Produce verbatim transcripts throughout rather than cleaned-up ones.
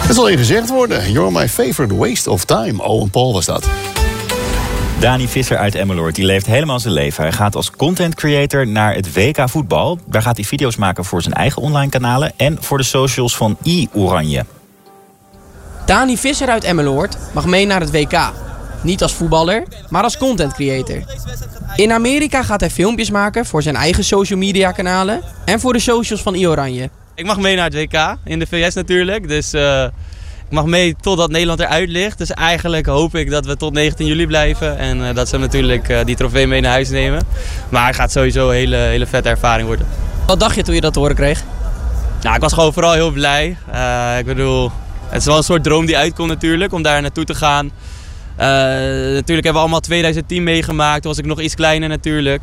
Het zal je gezegd worden. You're my favorite waste of time. Owen Paul was dat. Dani Visser uit Emmeloord, die leeft helemaal zijn leven. Hij gaat als content creator naar het W K voetbal. Daar gaat hij video's maken voor zijn eigen online kanalen en voor de socials van iOranje. Dani Visser uit Emmeloord mag mee naar het W K. Niet als voetballer, maar als content creator. In Amerika gaat hij filmpjes maken voor zijn eigen social media kanalen en voor de socials van iOranje. Ik mag mee naar het W K, in de V S natuurlijk. Dus uh, ik mag mee totdat Nederland eruit ligt. Dus eigenlijk hoop ik dat we tot negentien juli blijven. En uh, dat ze natuurlijk uh, die trofee mee naar huis nemen. Maar het gaat sowieso een hele, hele vette ervaring worden. Wat dacht je toen je dat te horen kreeg? Nou, ik was gewoon vooral heel blij. Uh, ik bedoel, het is wel een soort droom die uitkomt natuurlijk, om daar naartoe te gaan. Uh, natuurlijk hebben we allemaal twintig tien meegemaakt. Toen was ik nog iets kleiner natuurlijk.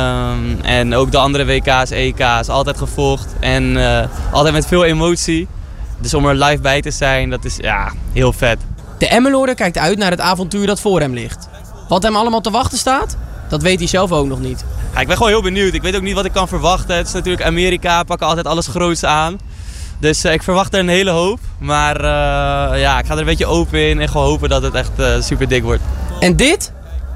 Um, en ook de andere W K's, E K's, altijd gevolgd. En uh, altijd met veel emotie. Dus om er live bij te zijn, dat is ja, heel vet. De Emmeloorder kijkt uit naar het avontuur dat voor hem ligt. Wat hem allemaal te wachten staat, dat weet hij zelf ook nog niet. Ja, ik ben gewoon heel benieuwd. Ik weet ook niet wat ik kan verwachten. Het is natuurlijk Amerika, pakken altijd alles groots aan. Dus uh, ik verwacht er een hele hoop. Maar uh, ja, ik ga er een beetje open in en gewoon hopen dat het echt uh, super dik wordt. En dit?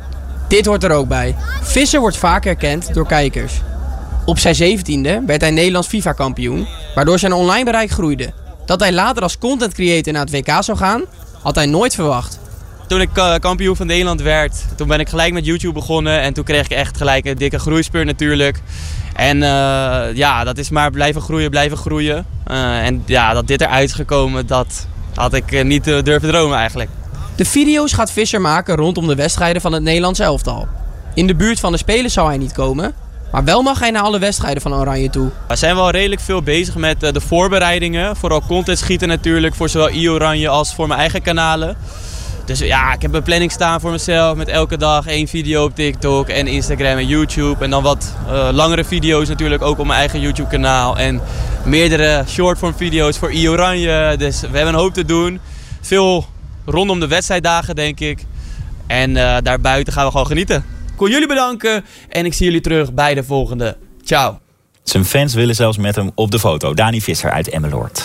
Dit hoort er ook bij. Visser wordt vaak herkend door kijkers. Op zijn zeventiende werd hij Nederlands FIFA-kampioen, waardoor zijn online bereik groeide. Dat hij later als content creator naar het W K zou gaan, had hij nooit verwacht. Toen ik uh, kampioen van Nederland werd, toen ben ik gelijk met YouTube begonnen. En toen kreeg ik echt gelijk een dikke groeispurt natuurlijk. En uh, ja, dat is maar blijven groeien, blijven groeien. Uh, en ja, dat dit eruit is gekomen, dat had ik uh, niet uh, durven dromen eigenlijk. De video's gaat Visser maken rondom de wedstrijden van het Nederlands elftal. In de buurt van de spelers zou hij niet komen, maar wel mag hij naar alle wedstrijden van Oranje toe. We zijn wel redelijk veel bezig met uh, de voorbereidingen. Vooral content schieten natuurlijk, voor zowel iOranje als voor mijn eigen kanalen. Dus ja, ik heb een planning staan voor mezelf met elke dag één video op TikTok en Instagram en YouTube. En dan wat uh, langere video's natuurlijk ook op mijn eigen YouTube kanaal. En meerdere shortform video's voor iOranje. Dus we hebben een hoop te doen. Veel rondom de wedstrijddagen denk ik. En uh, daarbuiten gaan we gewoon genieten. Ik wil jullie bedanken en ik zie jullie terug bij de volgende. Ciao. Zijn fans willen zelfs met hem op de foto. Dani Visser uit Emmeloord.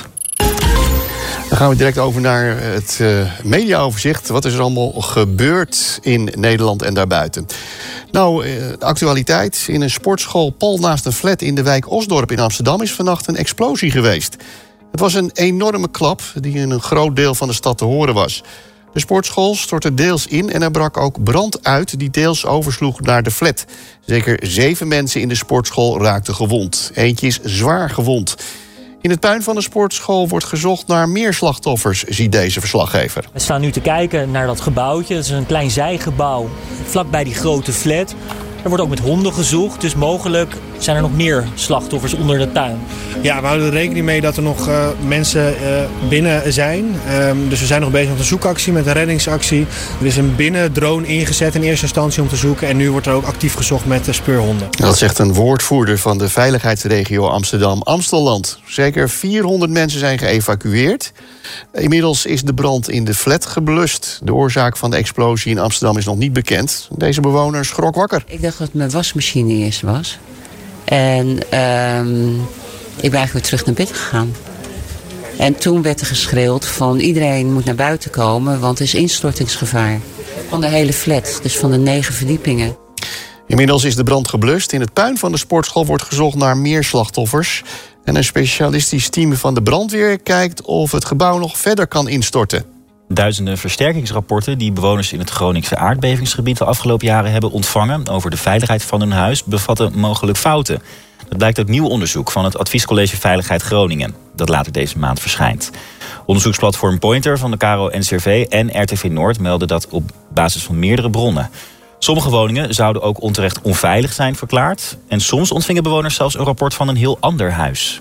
Dan gaan we direct over naar het uh, mediaoverzicht. Wat is er allemaal gebeurd in Nederland en daarbuiten? Nou, uh, de actualiteit. In een sportschool pal naast een flat in de wijk Osdorp in Amsterdam is vannacht een explosie geweest. Het was een enorme klap die in een groot deel van de stad te horen was. De sportschool stortte deels in en er brak ook brand uit die deels oversloeg naar de flat. Zeker zeven mensen in de sportschool raakten gewond. Eentje is zwaar gewond. In het puin van de sportschool wordt gezocht naar meer slachtoffers, ziet deze verslaggever. We staan nu te kijken naar dat gebouwtje. Dat is een klein zijgebouw vlakbij die grote flat. Er wordt ook met honden gezocht, dus mogelijk zijn er nog meer slachtoffers onder de tuin. Ja, we houden er rekening mee dat er nog uh, mensen uh, binnen zijn. Um, dus we zijn nog bezig met een zoekactie, met een reddingsactie. Er is een binnendrone ingezet in eerste instantie om te zoeken. En nu wordt er ook actief gezocht met uh, speurhonden. Dat zegt een woordvoerder van de veiligheidsregio Amsterdam-Amstelland. Zeker vierhonderd mensen zijn geëvacueerd. Inmiddels is de brand in de flat geblust. De oorzaak van de explosie in Amsterdam is nog niet bekend. Deze bewoner schrok wakker. Ik dacht dat het mijn wasmachine eerst was. En um, ik ben eigenlijk weer terug naar bed gegaan. En toen werd er geschreeuwd van iedereen moet naar buiten komen, want er is instortingsgevaar. Van de hele flat, dus van de negen verdiepingen. Inmiddels is de brand geblust. In het puin van de sportschool wordt gezocht naar meer slachtoffers. En een specialistisch team van de brandweer kijkt of het gebouw nog verder kan instorten. Duizenden versterkingsrapporten die bewoners in het Groningse aardbevingsgebied de afgelopen jaren hebben ontvangen over de veiligheid van hun huis bevatten mogelijk fouten. Dat blijkt uit nieuw onderzoek van het Adviescollege Veiligheid Groningen, dat later deze maand verschijnt. Onderzoeksplatform Pointer van de Caro N C R V en R T V Noord melden dat op basis van meerdere bronnen. Sommige woningen zouden ook onterecht onveilig zijn verklaard. En soms ontvingen bewoners zelfs een rapport van een heel ander huis.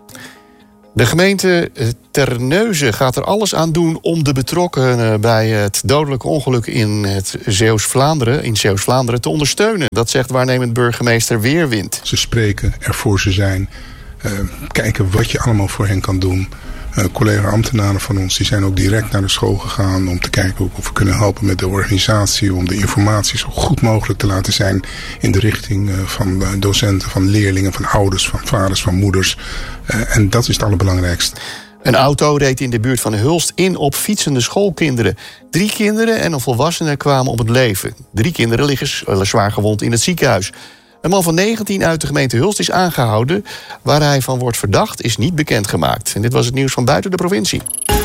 De gemeente Terneuzen gaat er alles aan doen om de betrokkenen bij het dodelijke ongeluk in het Zeeuws-Vlaanderen, in Zeeuws-Vlaanderen te ondersteunen. Dat zegt waarnemend burgemeester Weerwind. Ze spreken, er voor ze zijn, uh, kijken wat je allemaal voor hen kan doen. Uh, collega-ambtenaren van ons die zijn ook direct naar de school gegaan om te kijken of we kunnen helpen met de organisatie, om de informatie zo goed mogelijk te laten zijn in de richting uh, van uh, docenten, van leerlingen, van ouders, van vaders, van moeders. Uh, en dat is het allerbelangrijkste. Een auto reed in de buurt van Hulst in op fietsende schoolkinderen. Drie kinderen en een volwassene kwamen om het leven. Drie kinderen liggen zwaar gewond in het ziekenhuis. Een man van negentien uit de gemeente Hulst is aangehouden. Waar hij van wordt verdacht is niet bekendgemaakt. En dit was het nieuws van buiten de provincie.